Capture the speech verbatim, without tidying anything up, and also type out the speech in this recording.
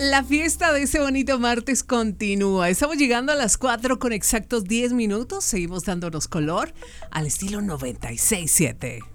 La fiesta de ese bonito martes continúa. Estamos llegando a las cuatro con exactos diez minutos. Seguimos dándonos color al estilo noventa y seis siete.